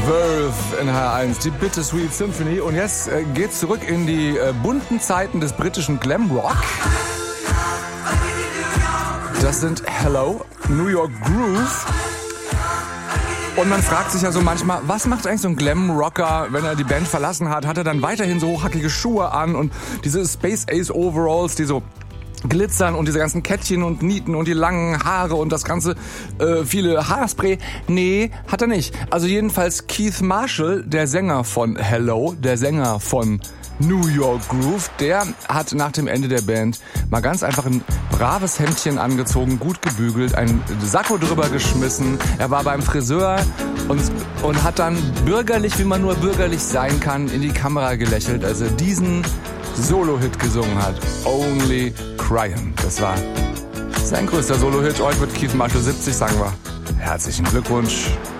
Verve in H1, die Bittersweet Symphony. Und jetzt geht's zurück in die bunten Zeiten des britischen Glamrock. Das sind Hello, New York Groove. Und man fragt sich ja so manchmal, was macht eigentlich so ein Glamrocker, wenn er die Band verlassen hat? Hat er dann weiterhin so hochhackige Schuhe an und diese Space Ace Overalls, die so glitzern und diese ganzen Kettchen und Nieten und die langen Haare und das ganze viele Haarspray? Nee, hat er nicht. Also jedenfalls Keith Marshall, der Sänger von Hello, der Sänger von New York Groove, der hat nach dem Ende der Band mal ganz einfach ein braves Hemdchen angezogen, gut gebügelt, ein Sakko drüber geschmissen. Er war beim Friseur und hat dann bürgerlich, wie man nur bürgerlich sein kann, in die Kamera gelächelt, als er diesen Solo-Hit gesungen hat. Only Crying. Das war sein größter Solo-Hit. Heute wird Keith Marshall 70, sagen wir. Herzlichen Glückwunsch.